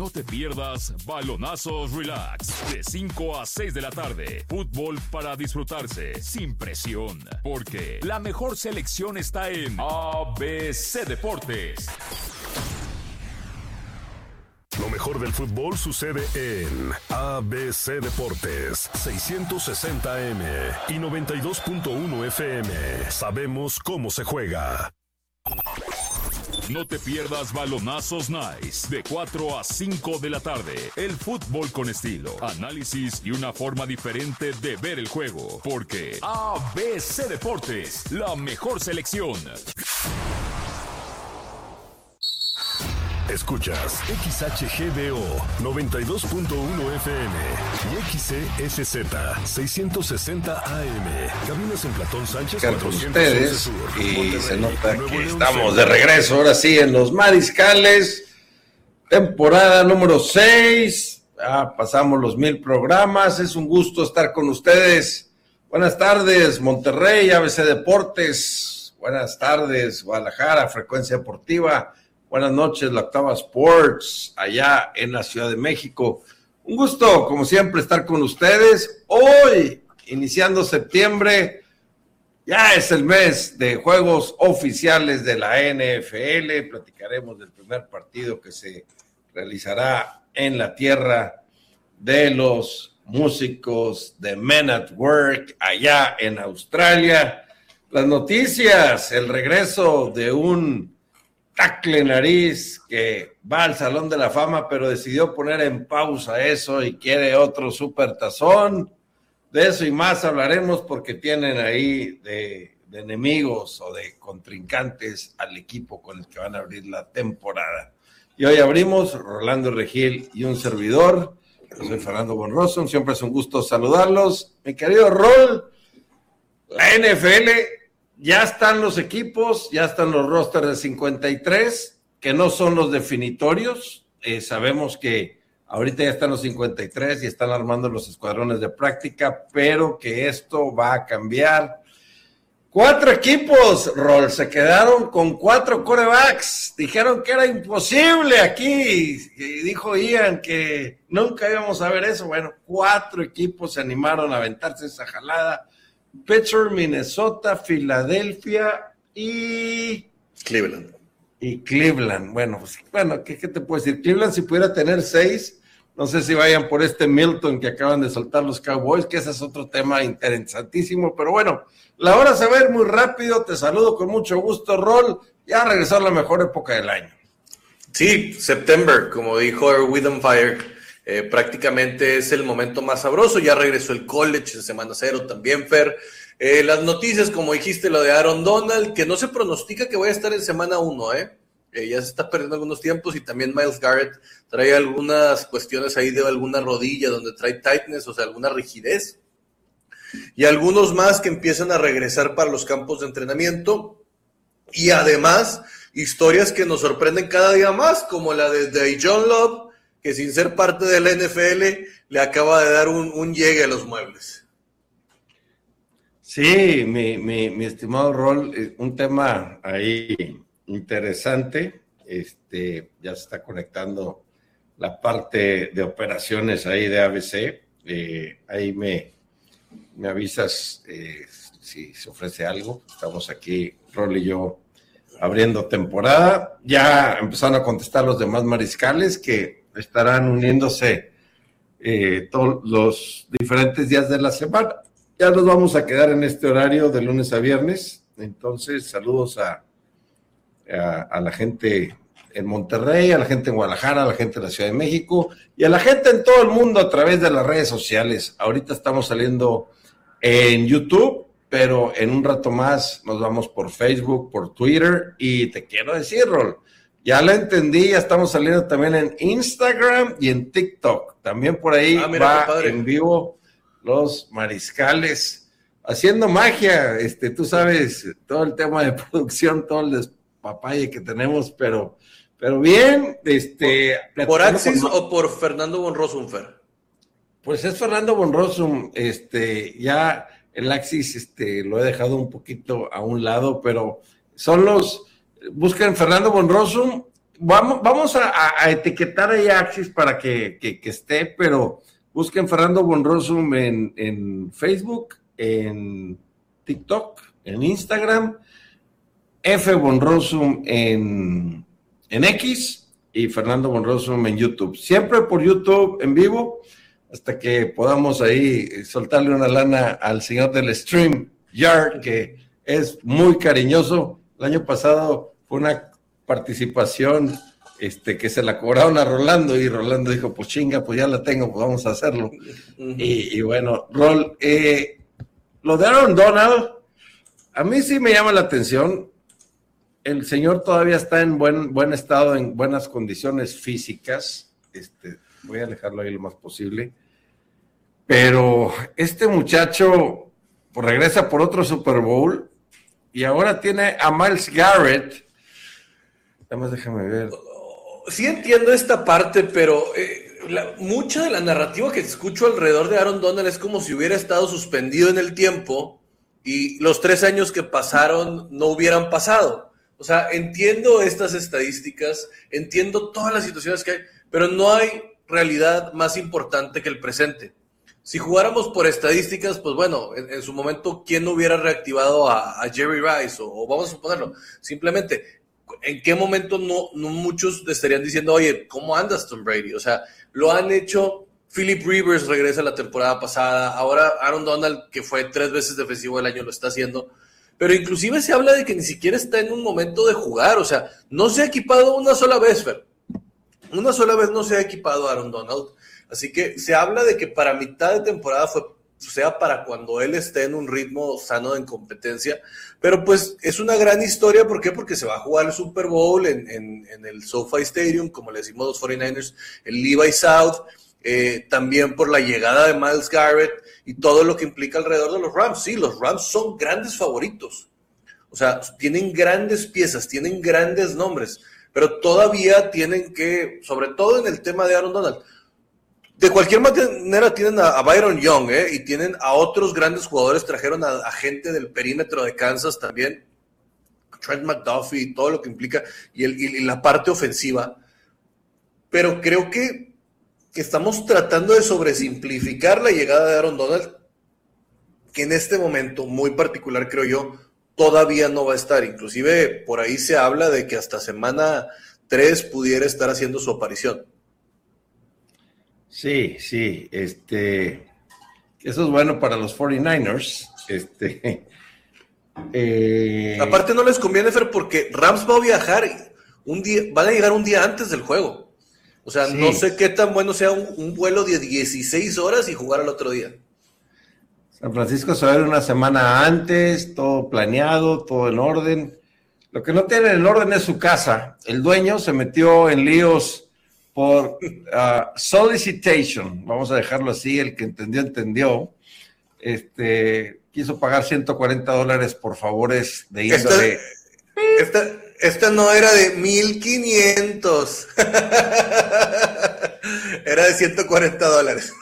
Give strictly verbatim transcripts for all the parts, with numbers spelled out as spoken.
No te pierdas Balonazos Relax, de cinco a seis de la tarde. Fútbol para disfrutarse, sin presión. Porque la mejor selección está en A B C Deportes. Lo mejor del fútbol sucede en A B C Deportes, seiscientos sesenta A M y noventa y dos punto uno F M. Sabemos cómo se juega. No te pierdas Balonazos Nice, de cuatro a cinco de la tarde. El fútbol con estilo, análisis y una forma diferente de ver el juego. Porque A B C Deportes, la mejor selección. Escuchas X H G D O noventa y dos punto uno F M y X C S Z seiscientos sesenta A M. Cabinas en Platón Sánchez cuatrocientos once Sur. Y Monterrey, se nota Nuevo que León estamos Centro. de regreso, ahora sí, en los Mariscales. Temporada número seis. Ah, pasamos los mil programas. Es un gusto estar con ustedes. Buenas tardes, Monterrey, A B C Deportes. Buenas tardes, Guadalajara, Frecuencia Deportiva. Buenas noches, la Octava Sports, allá en la Ciudad de México. Un gusto, como siempre, estar con ustedes. Hoy, iniciando septiembre, ya es el mes de juegos oficiales de la N F L. Platicaremos del primer partido que se realizará en la tierra de los músicos de Men at Work, allá en Australia. Las noticias, el regreso de un tackle nariz que va al Salón de la Fama, pero decidió poner en pausa eso y quiere otro super tazón. De eso y más hablaremos porque tienen ahí de, de enemigos o de contrincantes al equipo con el que van a abrir la temporada. Y hoy abrimos Rolando Regil y un servidor. Yo soy Fernando Bonroso, siempre es un gusto saludarlos. Mi querido Rol, la N F L... ya están los equipos, ya están los rosters de cincuenta y tres, que no son los definitorios. Eh, sabemos que ahorita ya están los cincuenta y tres y están armando los escuadrones de práctica, pero que esto va a cambiar. Cuatro equipos, Rol, se quedaron con cuatro quarterbacks. Dijeron que era imposible aquí. Y dijo Ian que nunca íbamos a ver eso. Bueno, cuatro equipos se animaron a aventarse esa jalada. Pittsburgh, Minnesota, Filadelfia y Cleveland. Y Cleveland. Bueno, pues, bueno, ¿qué, ¿qué te puedo decir? Cleveland, si pudiera tener seis, no sé si vayan por este Milton que acaban de soltar los Cowboys, que ese es otro tema interesantísimo, pero bueno, la hora se va a ir muy rápido. Te saludo con mucho gusto, Rol. Ya regresó a la mejor época del año. Sí, September, como dijo With on Fire. Eh, prácticamente es el momento más sabroso. Ya regresó el college en semana cero también, Fer. Eh, las noticias, como dijiste, lo de Aaron Donald, que no se pronostica que vaya a estar en semana uno, ¿eh? Eh, ya se está perdiendo algunos tiempos, y también Myles Garrett trae algunas cuestiones ahí de alguna rodilla donde trae tightness, o sea, alguna rigidez. Y algunos más que empiezan a regresar para los campos de entrenamiento. Y además, historias que nos sorprenden cada día más, como la de, de John Love, que sin ser parte de la N F L le acaba de dar un, un llegue a los muebles. Sí, mi, mi, mi estimado Rol, un tema ahí interesante. Este, ya se está conectando la parte de operaciones ahí de A B C. Eh, ahí me, me avisas eh, si se ofrece algo. Estamos aquí, Rol y yo, abriendo temporada. Ya empezaron a contestar los demás mariscales que estarán uniéndose eh, todos los diferentes días de la semana. Ya nos vamos a quedar en este horario de lunes a viernes. Entonces, saludos a, a, a la gente en Monterrey, a la gente en Guadalajara, a la gente en la Ciudad de México y a la gente en todo el mundo a través de las redes sociales. Ahorita estamos saliendo en YouTube, pero en un rato más nos vamos por Facebook, por Twitter, y te quiero decir, Rol, ya lo entendí, ya estamos saliendo también en Instagram y en TikTok. También por ahí ah, mira, va en vivo los mariscales haciendo magia. Este, tú sabes, todo el tema de producción, todo el despapalle que tenemos, pero, pero bien. Este, ¿Por, por Axis con... o por Fernando Bonrosum, Fer? Pues es Fernando Bonrosum. Este, ya el Axis este, lo he dejado un poquito a un lado, pero son los... Busquen Fernando Bonrosum, vamos, vamos a, a, a etiquetar ahí a Axis para que, que, que esté, pero busquen Fernando von Rossum en, en Facebook, en TikTok, en Instagram, F von Rossum en, en X y Fernando von Rossum en YouTube. Siempre por YouTube en vivo, hasta que podamos ahí soltarle una lana al señor del Stream Yard, que es muy cariñoso. El año pasado fue una participación este, que se la cobraron a Rolando, y Rolando dijo, pues chinga, pues ya la tengo, pues vamos a hacerlo. Uh-huh. Y, y bueno, Rol, eh, lo de Aaron Donald, a mí sí me llama la atención. El señor todavía está en buen, buen estado, en buenas condiciones físicas. Este, voy a alejarlo ahí lo más posible. Pero este muchacho pues, regresa por otro Super Bowl y ahora tiene a Myles Garrett. Además, déjame ver. Sí entiendo esta parte, pero eh, la, mucha de la narrativa que escucho alrededor de Aaron Donald es como si hubiera estado suspendido en el tiempo y los tres años que pasaron no hubieran pasado. O sea, entiendo estas estadísticas, entiendo todas las situaciones que hay, pero no hay realidad más importante que el presente. Si jugáramos por estadísticas, pues bueno, en, en su momento, ¿quién no hubiera reactivado a, a Jerry Rice? O, o vamos a suponerlo, simplemente, ¿en qué momento no, no muchos estarían diciendo, oye, ¿cómo andas Tom Brady? O sea, lo han hecho, Philip Rivers regresa la temporada pasada, ahora Aaron Donald, que fue tres veces defensivo del año, lo está haciendo, pero inclusive se habla de que ni siquiera está en un momento de jugar, o sea, no se ha equipado una sola vez, Fer. Una sola vez no se ha equipado Aaron Donald. Así que se habla de que para mitad de temporada fue, sea para cuando él esté en un ritmo sano de competencia, pero pues es una gran historia. ¿Por qué? Porque se va a jugar el Super Bowl en, en, en el SoFi Stadium, como le decimos los cuarenta y nueve ers, el Levi South, eh, también por la llegada de Myles Garrett y todo lo que implica alrededor de los Rams. Sí, los Rams son grandes favoritos, o sea, tienen grandes piezas, tienen grandes nombres, pero todavía tienen que, sobre todo en el tema de Aaron Donald, de cualquier manera tienen a, a Byron Young, ¿eh? Y tienen a otros grandes jugadores, trajeron a, a gente del perímetro de Kansas también, Trent McDuffie y todo lo que implica, y, el, y, y la parte ofensiva. Pero creo que estamos tratando de sobresimplificar la llegada de Aaron Donald, que en este momento, muy particular creo yo, todavía no va a estar. Inclusive por ahí se habla de que hasta semana tres pudiera estar haciendo su aparición. Sí, sí, este, eso es bueno para los cuarenta y nueve ers, este, eh, aparte no les conviene, Fer, porque Rams va a viajar un día, van a llegar un día antes del juego, o sea, sí. No sé qué tan bueno sea un, un vuelo de dieciséis horas y jugar al otro día. San Francisco se va a ver una semana antes, todo planeado, todo en orden. Lo que no tienen en orden es su casa. El dueño se metió en líos por uh, solicitation, vamos a dejarlo así, el que entendió, entendió, este, quiso pagar ciento cuarenta dólares por favores de índole. Esta, esta, esta no era de mil quinientos, era de ciento cuarenta dólares.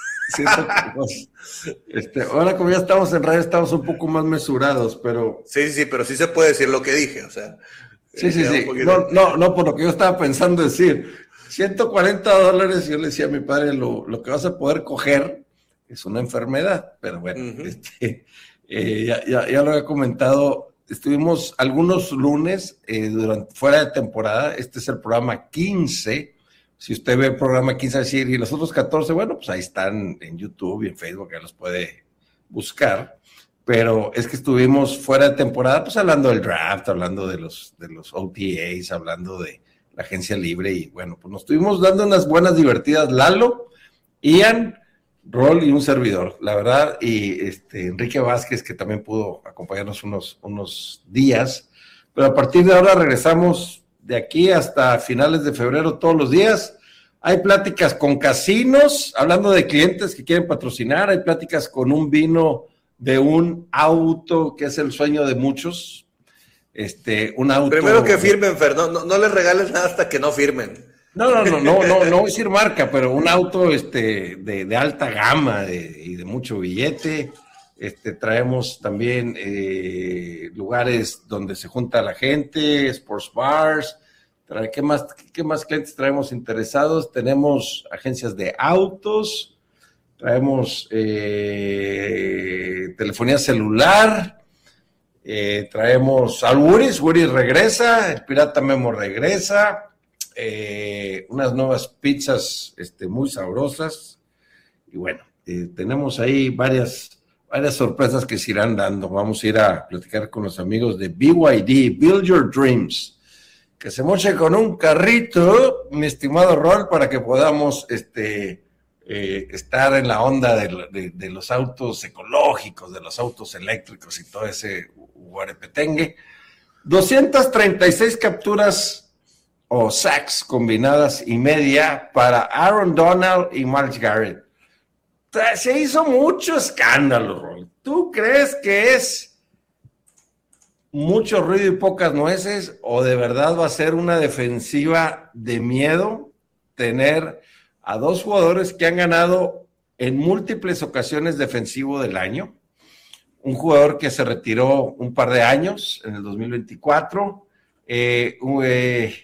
Este, ahora como ya estamos en radio, estamos un poco más mesurados, pero... Sí, sí, pero sí se puede decir lo que dije, o sea... Sí, sí, sí, no, no, no, por lo que yo estaba pensando decir... ciento cuarenta dólares, yo le decía a mi padre, lo, lo que vas a poder coger es una enfermedad, pero bueno, uh-huh. este, eh, ya, ya, ya lo he comentado, estuvimos algunos lunes eh, durante, fuera de temporada, este es el programa quince, si usted ve el programa quince, decir, y los otros catorce, bueno, pues ahí están en YouTube y en Facebook, ya los puede buscar, pero es que estuvimos fuera de temporada, pues hablando del draft, hablando de los, de los O T As, hablando de la agencia libre, y bueno, pues nos estuvimos dando unas buenas divertidas, Lalo, Ian, Rol y un servidor, la verdad, y este Enrique Vázquez, que también pudo acompañarnos unos, unos días, pero a partir de ahora regresamos de aquí hasta finales de febrero todos los días. Hay pláticas con casinos, hablando de clientes que quieren patrocinar, hay pláticas con un vino de un auto, que es el sueño de muchos. Este, un auto. Primero que firmen, Fer, no, no, no les regales nada hasta que no firmen. No, no, no, no, no, no voy a decir marca, pero un auto este, de, de alta gama de, y de mucho billete. Este, traemos también eh, lugares donde se junta la gente, sports bars, ¿Qué más, qué más clientes traemos interesados? Tenemos agencias de autos, traemos eh, telefonía celular, eh, traemos al Wuris, Wuris regresa, el Pirata Memo regresa, eh, unas nuevas pizzas este, muy sabrosas, y bueno, eh, tenemos ahí varias, varias sorpresas que se irán dando. Vamos a ir a platicar con los amigos de B Y D, Build Your Dreams, que se moche con un carrito, mi estimado Rol, para que podamos este, eh, estar en la onda de, de, de los autos ecológicos, de los autos eléctricos y todo ese guarepetengue. doscientas treinta y seis capturas o sacks combinadas y media para Aaron Donald y Myles Garrett. Se hizo mucho escándalo, Rol. ¿Tú crees que es mucho ruido y pocas nueces, o de verdad va a ser una defensiva de miedo tener a dos jugadores que han ganado en múltiples ocasiones defensivo del año? Un jugador que se retiró un par de años en el dos mil veinticuatro, eh, eh,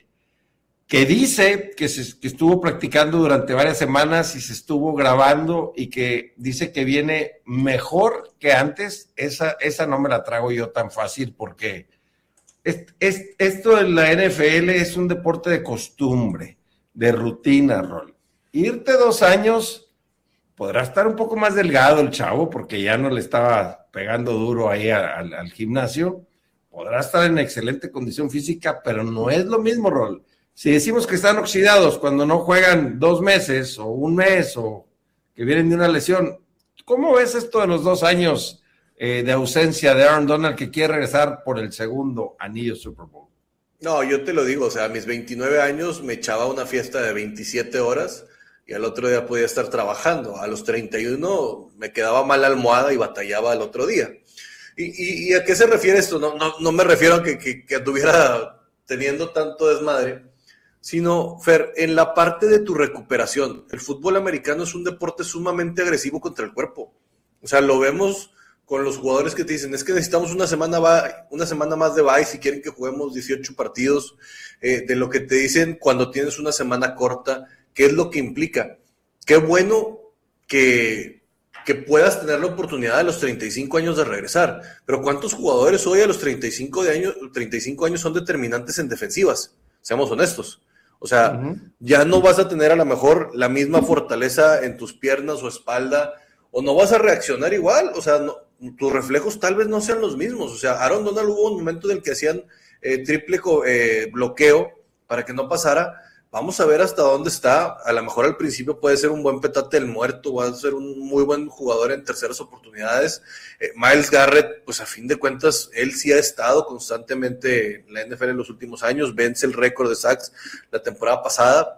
que dice que, se, que estuvo practicando durante varias semanas y se estuvo grabando y que dice que viene mejor que antes. Esa, esa no me la trago yo tan fácil, porque es, es, esto en la N F L es un deporte de costumbre, de rutina, Rol. Irte dos años, podrá estar un poco más delgado el chavo, porque ya no le estaba pegando duro ahí al, al gimnasio, podrá estar en excelente condición física, pero no es lo mismo, Rol. Si decimos que están oxidados cuando no juegan dos meses o un mes o que vienen de una lesión, ¿cómo ves esto de los dos años eh, de ausencia de Aaron Donald, que quiere regresar por el segundo anillo Super Bowl? No, yo te lo digo, o sea, a mis veintinueve años me echaba una fiesta de veintisiete horas y al otro día podía estar trabajando. A los treinta y uno me quedaba mal la almohada y batallaba al otro día. ¿Y, y, y a qué se refiere esto? No, no, no me refiero a que, que, que anduviera teniendo tanto desmadre, sino, Fer, en la parte de tu recuperación. El fútbol americano es un deporte sumamente agresivo contra el cuerpo. O sea, lo vemos con los jugadores que te dicen, es que necesitamos una semana, una semana más de bye si quieren que juguemos dieciocho partidos, eh, de lo que te dicen cuando tienes una semana corta, qué es lo que implica. Qué bueno que, que puedas tener la oportunidad a los treinta y cinco años de regresar, pero ¿cuántos jugadores hoy a los treinta y cinco, de años, treinta y cinco años son determinantes en defensivas? Seamos honestos. O sea, uh-huh. ya no vas a tener a lo mejor la misma fortaleza en tus piernas o espalda, o no vas a reaccionar igual, o sea, no, tus reflejos tal vez no sean los mismos. O sea, Aaron Donald hubo un momento en el que hacían eh, triple eh, bloqueo para que no pasara. Vamos a ver hasta dónde está. A lo mejor al principio puede ser un buen petate del muerto, va a ser un muy buen jugador en terceras oportunidades. Eh, Myles Garrett, pues a fin de cuentas, él sí ha estado constantemente en la N F L en los últimos años, vence el récord de sacks la temporada pasada,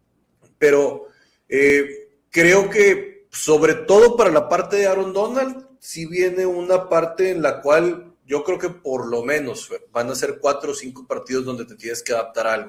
pero eh, creo que sobre todo para la parte de Aaron Donald, sí viene una parte en la cual yo creo que por lo menos van a ser cuatro o cinco partidos donde te tienes que adaptar a algo.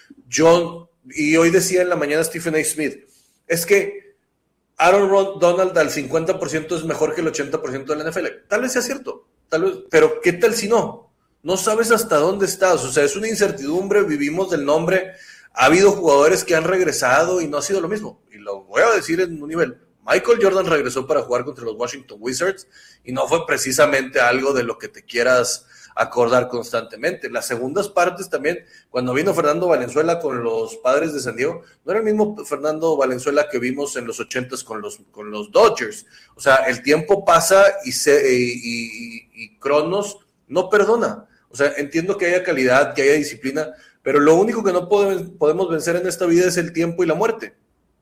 Yo, y hoy decía en la mañana Stephen A. Smith, es que Aaron Donald al cincuenta por ciento es mejor que el ochenta por ciento de la N F L. Tal vez sea cierto, tal vez, pero ¿qué tal si no? No sabes hasta dónde estás, o sea, es una incertidumbre, vivimos del nombre. Ha habido jugadores que han regresado y no ha sido lo mismo, y lo voy a decir en un nivel. Michael Jordan regresó para jugar contra los Washington Wizards y no fue precisamente algo de lo que te quieras acordar constantemente. Las segundas partes también, cuando vino Fernando Valenzuela con los Padres de San Diego, no era el mismo Fernando Valenzuela que vimos en los ochentas con los, con los Dodgers. O sea, el tiempo pasa y, se, y, y, y Cronos no perdona. O sea, entiendo que haya calidad, que haya disciplina, pero lo único que no podemos, podemos vencer en esta vida es el tiempo y la muerte.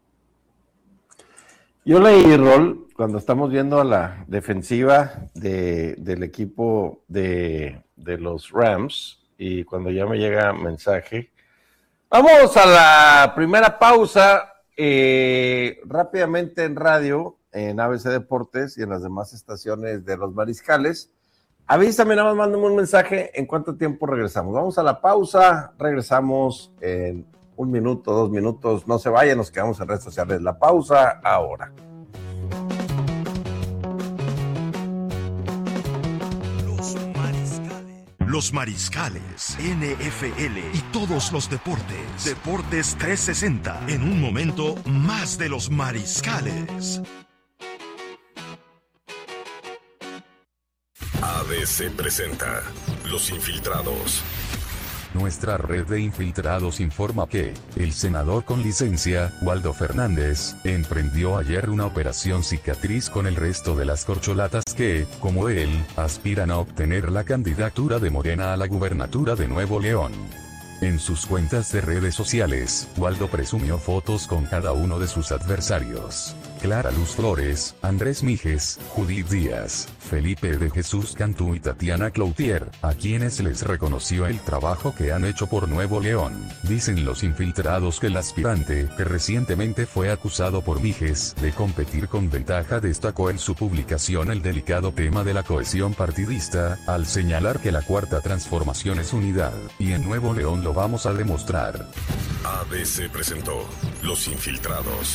Yo leí, Rol, cuando estamos viendo a la defensiva de, del equipo de, de los Rams, y cuando ya me llega mensaje, vamos a la primera pausa, eh, rápidamente en radio, en A B C Deportes y en las demás estaciones de los Mariscales. Avísame, nada más mándame un mensaje en cuánto tiempo regresamos. Vamos a la pausa, regresamos en un minuto, dos minutos, no se vayan, nos quedamos en redes sociales. La pausa ahora. Los Mariscales, N F L y todos los deportes. Deportes trescientos sesenta. En un momento, más de los Mariscales. A B C presenta Los Infiltrados. Nuestra red de infiltrados informa que el senador con licencia, Waldo Fernández, emprendió ayer una operación cicatriz con el resto de las corcholatas que, como él, aspiran a obtener la candidatura de Morena a la gubernatura de Nuevo León. En sus cuentas de redes sociales, Waldo presumió fotos con cada uno de sus adversarios. Clara Luz Flores, Andrés Mijes, Judith Díaz, Felipe de Jesús Cantú y Tatiana Cloutier, a quienes les reconoció el trabajo que han hecho por Nuevo León. Dicen los infiltrados que el aspirante, que recientemente fue acusado por Mijes de competir con ventaja, destacó en su publicación el delicado tema de la cohesión partidista, al señalar que la cuarta transformación es unidad, y en Nuevo León lo vamos a demostrar. A B C presentó Los Infiltrados.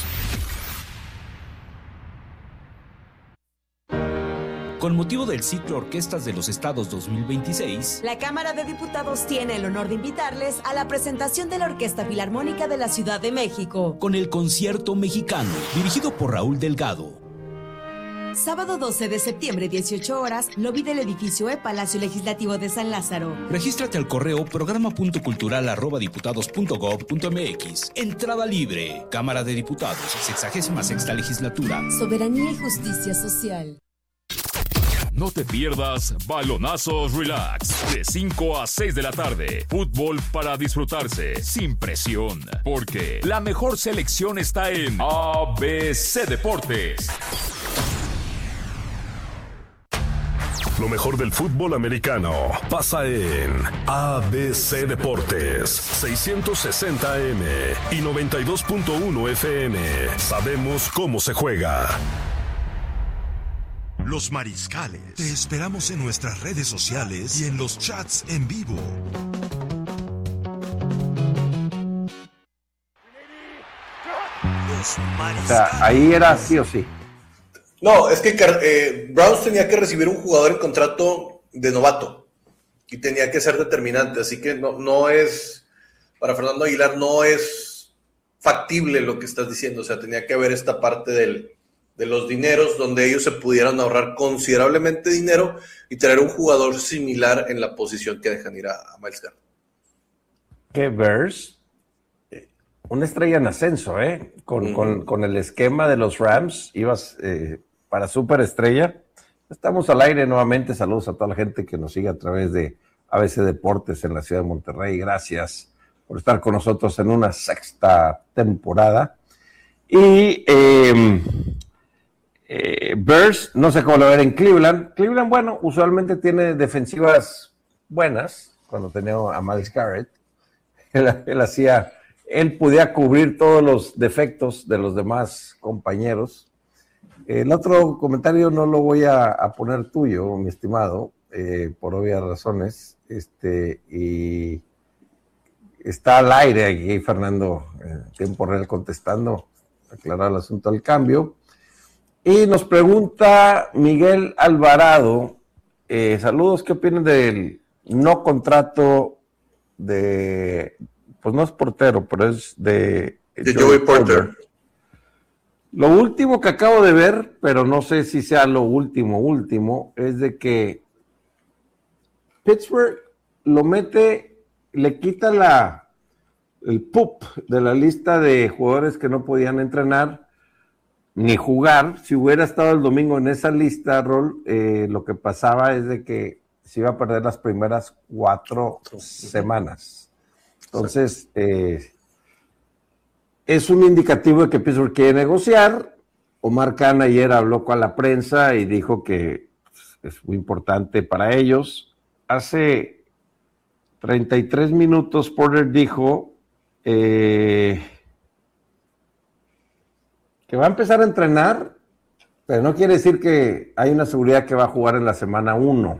Con motivo del ciclo Orquestas de los Estados dos mil veintiséis, la Cámara de Diputados tiene el honor de invitarles a la presentación de la Orquesta Filarmónica de la Ciudad de México, con el Concierto Mexicano, dirigido por Raúl Delgado. Sábado doce de septiembre, dieciocho horas, lobby del edificio E, Palacio Legislativo de San Lázaro. Regístrate al correo programa punto cultural arroba diputados punto gob punto mx. Entrada libre. Cámara de Diputados, sexagésima sexta legislatura. Soberanía y justicia social. No te pierdas Balonazos Relax, de cinco a seis de la tarde. Fútbol para disfrutarse, sin presión. Porque la mejor selección está en A B C Deportes. Lo mejor del fútbol americano pasa en A B C Deportes, seiscientos sesenta A M y noventa y dos punto uno F M. Sabemos cómo se juega. Los Mariscales. Te esperamos en nuestras redes sociales y en los chats en vivo. Los Mariscales. O sea, ahí era sí o sí. No, es que eh, Browns tenía que recibir un jugador en contrato de novato y tenía que ser determinante, así que no, no es, para Fernando Aguilar no es factible lo que estás diciendo, o sea, tenía que haber esta parte del, de los dineros donde ellos se pudieran ahorrar considerablemente dinero y tener un jugador similar en la posición que dejan ir a, a Myles Garrett. ¿Qué Bears? Una estrella en ascenso, ¿eh? Con, mm. con, con el esquema de los Rams, ibas eh, para superestrella. Estamos al aire nuevamente. Saludos a toda la gente que nos sigue a través de A B C Deportes en la ciudad de Monterrey. Gracias por estar con nosotros en una sexta temporada. Y eh, eh, Bears, no sé cómo lo ver en Cleveland. Cleveland, bueno, usualmente tiene defensivas buenas. Cuando tenía a Myles Garrett, él, él hacía... Él podía cubrir todos los defectos de los demás compañeros. El otro comentario no lo voy a, a poner tuyo, mi estimado, eh, por obvias razones. Este, y está al aire aquí, Fernando, en tiempo real contestando, aclarar el asunto del cambio. Y nos pregunta Miguel Alvarado, eh, saludos, ¿qué opinan del no contrato de... Pues no es portero, pero es de... De Joey Porter. Lo último que acabo de ver, pero no sé si sea lo último, último, es de que Pittsburgh lo mete, le quita la el P U P de la lista de jugadores que no podían entrenar ni jugar. Si hubiera estado el domingo en esa lista, Rol, eh, lo que pasaba es de que se iba a perder las primeras cuatro semanas. Entonces, eh, es un indicativo de que Pittsburgh quiere negociar. Omar Khan ayer habló con la prensa y dijo que es muy importante para ellos. Hace treinta y tres minutos Porter dijo eh, que va a empezar a entrenar, pero no quiere decir que hay una seguridad que va a jugar en la semana uno.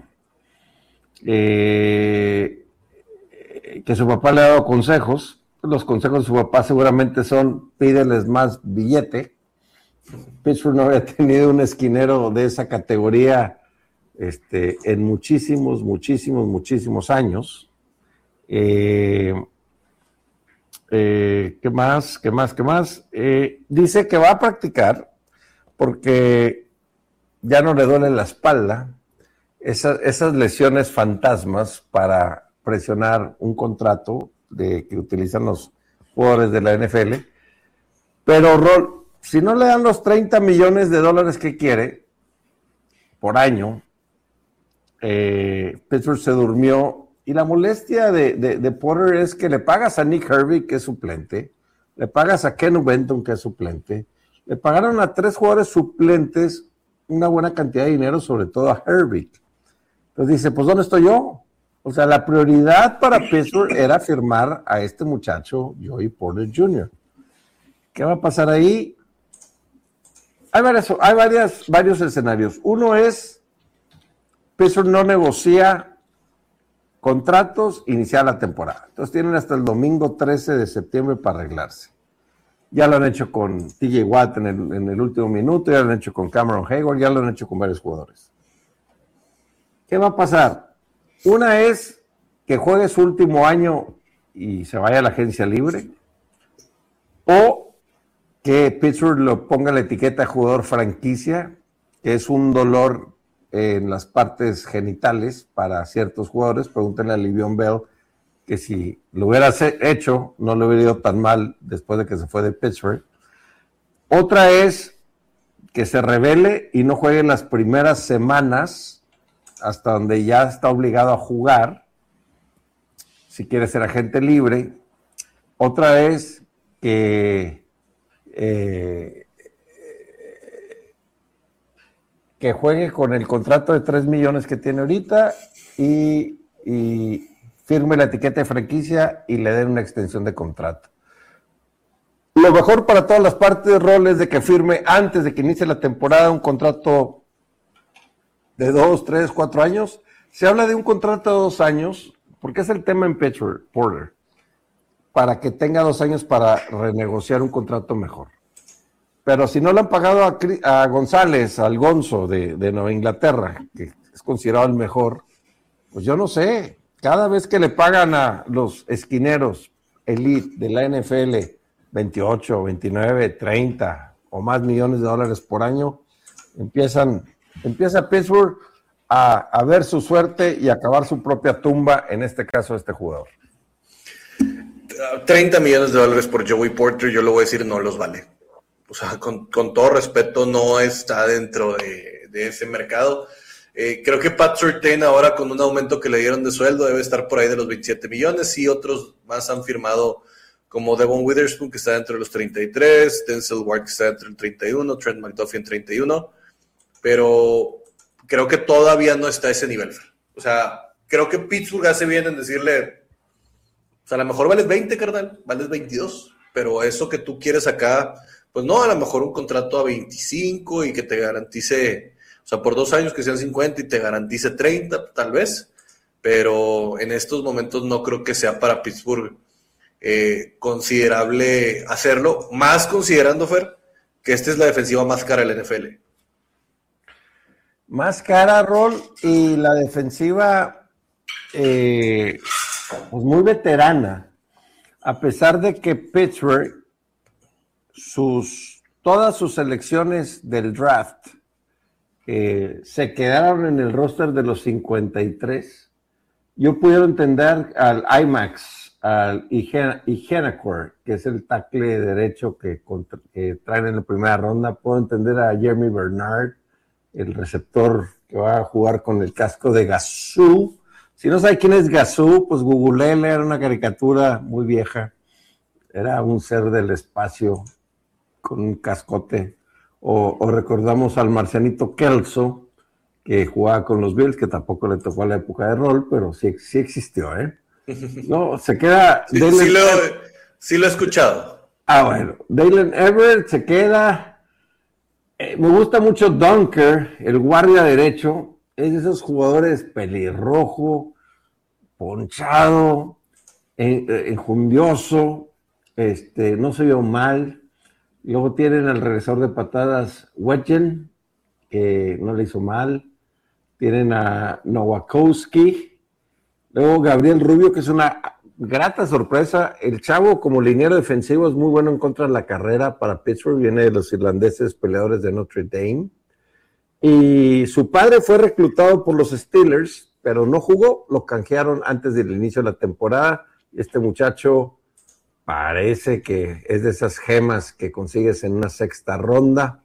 Eh... que su papá le ha dado consejos. Los consejos de su papá seguramente son pídeles más billete. Pittsburgh no había tenido un esquinero de esa categoría este, en muchísimos, muchísimos, muchísimos años. Eh, eh, ¿Qué más? ¿Qué más? ¿Qué más? Eh, dice que va a practicar porque ya no le duele la espalda. Esas, esas lesiones fantasmas para presionar un contrato de, que utilizan los jugadores de la N F L. Pero, Rol, si no le dan los treinta millones de dólares que quiere por año, eh, Pittsburgh se durmió. Y la molestia de, de, de Porter es que le pagas a Nick Herbig, que es suplente, le pagas a Ken Benton, que es suplente, le pagaron a tres jugadores suplentes una buena cantidad de dinero, sobre todo a Herbig. Entonces dice, pues ¿dónde estoy yo? O sea, la prioridad para Pittsburgh era firmar a este muchacho, Joey Porter junior ¿Qué va a pasar ahí? Hay, varias, hay varias, varios escenarios. Uno es, Pittsburgh no negocia contratos, iniciar la temporada. Entonces tienen hasta el domingo trece de septiembre para arreglarse. Ya lo han hecho con T J Watt en el, en el último minuto, ya lo han hecho con Cameron Hayward, ya lo han hecho con varios jugadores. ¿Qué va a pasar? Una es que juegue su último año y se vaya a la agencia libre, o que Pittsburgh lo ponga la etiqueta de jugador franquicia, que es un dolor en las partes genitales para ciertos jugadores. Pregúntenle a Le'Veon Bell que si lo hubiera hecho, no le hubiera ido tan mal después de que se fue de Pittsburgh. Otra es que se revele y no juegue las primeras semanas hasta donde ya está obligado a jugar, si quiere ser agente libre. Otra es que eh, que juegue con el contrato de tres millones que tiene ahorita y, y firme la etiqueta de franquicia y le den una extensión de contrato. Lo mejor para todas las partes de rol es de que firme antes de que inicie la temporada un contrato de dos, tres, cuatro años. Se habla de un contrato de dos años porque es el tema en Pittsburgh, Porter, para que tenga dos años para renegociar un contrato mejor. Pero si no le han pagado a, a González, al Gonzo de, de Nueva Inglaterra, que es considerado el mejor, pues yo no sé. Cada vez que le pagan a los esquineros elite de la N F L veintiocho, veintinueve, treinta o más millones de dólares por año, empiezan, empieza Pittsburgh a, a ver su suerte y a acabar su propia tumba, en este caso este jugador. treinta millones de dólares por Joey Porter, yo lo voy a decir, no los vale. O sea, con, con todo respeto, no está dentro de, de ese mercado. Eh, creo que Pat Surtain ahora, con un aumento que le dieron de sueldo, debe estar por ahí de los veintisiete millones, y otros más han firmado, como Devon Witherspoon, que está dentro de los treinta y tres, Denzel Ward, que está dentro del treinta y uno, Trent McDuffie en treinta y uno, pero creo que todavía no está a ese nivel. O sea, creo que Pittsburgh hace bien en decirle, o sea, a lo mejor vales veinte, carnal, vales veintidós, pero eso que tú quieres acá, pues no, a lo mejor un contrato a veinticinco y que te garantice, o sea, por dos años que sean cincuenta y te garantice treinta, tal vez, pero en estos momentos no creo que sea para Pittsburgh eh, considerable hacerlo, más considerando, Fer, que esta es la defensiva más cara de la N F L. Más cara, Rol, y la defensiva eh, pues muy veterana, a pesar de que Pittsburgh, sus, todas sus selecciones del draft eh, se quedaron en el roster de los cincuenta y tres. Yo puedo entender al IMAX, al Iheanacho, que es el tackle derecho que, contra, que traen en la primera ronda. Puedo entender a Jeremy Bernard, el receptor que va a jugar con el casco de Gazoo. Si no sabe quién es Gazoo, pues googleele, era una caricatura muy vieja. Era un ser del espacio con un cascote. O, o recordamos al marcianito Kelso, que jugaba con los Bills, que tampoco le tocó a la época de rol, pero sí, sí existió, ¿eh? No, se queda... Sí, sí, lo, sí lo he escuchado. Ah, bueno. Dalen Everett se queda... Eh, me gusta mucho Dunker, el guardia derecho. Es de esos jugadores pelirrojo, ponchado, enjundioso, este, no se vio mal. Luego tienen al regresador de patadas Wetjen, que no le hizo mal. tienen a Nowakowski, luego Gabriel Rubio, que es una grata sorpresa. El chavo como liniero defensivo es muy bueno en contra de la carrera para Pittsburgh, viene de los irlandeses peleadores de Notre Dame, y su padre fue reclutado por los Steelers, pero no jugó, lo canjearon antes del inicio de la temporada. Este muchacho parece que es de esas gemas que consigues en una sexta ronda.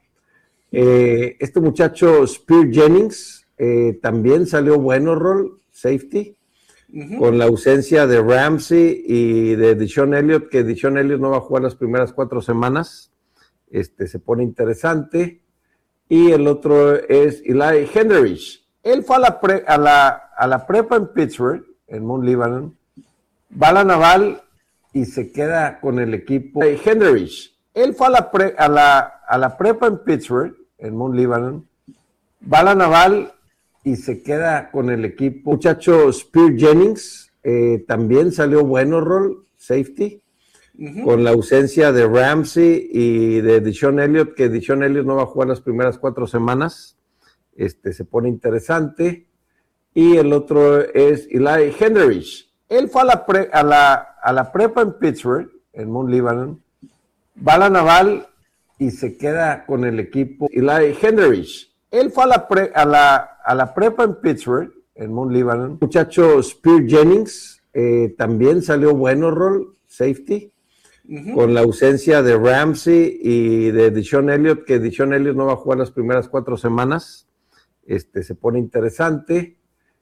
Eh, este muchacho Spear Jennings eh, también salió bueno, rol safety, uh-huh. con la ausencia de Ramsey y de Deshaun Elliott, que Deshaun Elliott no va a jugar las primeras cuatro semanas. Este se pone interesante. Y el otro es Eli Henderich. Él fue a la, pre, a la, a la prepa en Pittsburgh, en Mount Lebanon, va a la Naval y se queda con el equipo. Eli Henderich. Él fue a la, pre, a la, a la prepa en Pittsburgh, en Mount Lebanon, va a la Naval y se queda con el equipo. Muchacho Spear Jennings eh, también salió bueno, rol safety, uh-huh. con la ausencia de Ramsey y de Deshaun Elliott, que Deshaun Elliott no va a jugar las primeras cuatro semanas. Este se pone interesante. Y el otro es Eli Henderich. Él fue a la, pre, a la, a la prepa en Pittsburgh, en Mount Lebanon, va a la Naval y se queda con el equipo. Eli Henderich. Él fue a la, pre, a la, a la prepa en Pittsburgh, en Mount Lebanon. Muchacho Spear Jennings eh, también salió bueno, rol safety, uh-huh. con la ausencia de Ramsey y de Deshaun Elliott, que Deshaun Elliott no va a jugar las primeras cuatro semanas. Este se pone interesante.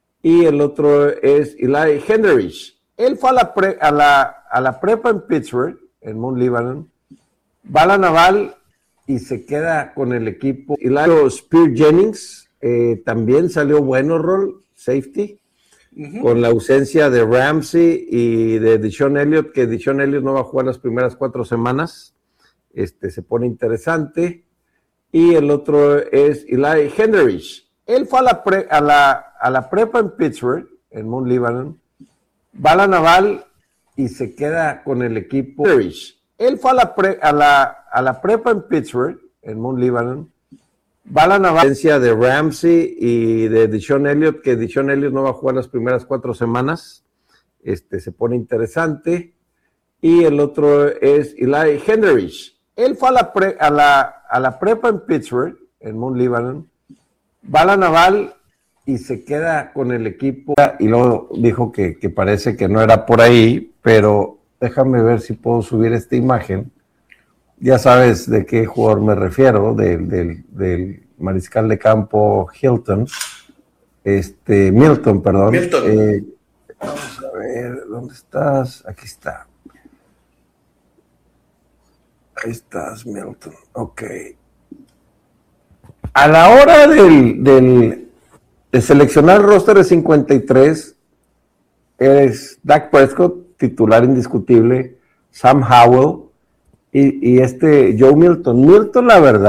Y el otro es Eli Henderich. Él fue a la, pre, a la, a la prepa en Pittsburgh, en Mount Lebanon, va a la Naval y se queda con el equipo. Eli Spear Jennings eh, también salió bueno, rol safety, uh-huh. con la ausencia de Ramsey y de Deshaun Elliott, que Deshaun Elliott no va a jugar las primeras cuatro semanas. Este se pone interesante. Y el otro es Eli Henderich. Él fue a la, pre, a la, a la prepa en Pittsburgh, en Mount Lebanon, va a la Naval y se queda con el equipo. Él fue a la, pre, a la, a la prepa en Pittsburgh, en Mount Lebanon, va a la Naval de Ramsey y de Deshaun Elliott, que Deshaun Elliott no va a jugar las primeras cuatro semanas. Este se pone interesante. Y el otro es Eli Henderich. Él fue a la, pre, a la, a la prepa en Pittsburgh, en Mount Lebanon, va a la Naval y se queda con el equipo. Y luego dijo que, que parece que no era por ahí, pero déjame ver si puedo subir esta imagen. Ya sabes de qué jugador me refiero, del, del, del mariscal de campo Hilton, este, Milton, perdón. Milton. Eh, vamos a ver, ¿dónde estás? Aquí está. Ahí estás, Milton. Ok. A la hora del, del, de seleccionar el roster de cincuenta y tres, es Dak Prescott, titular indiscutible, Sam Howell y, y este Joe Milton. Milton, la verdad,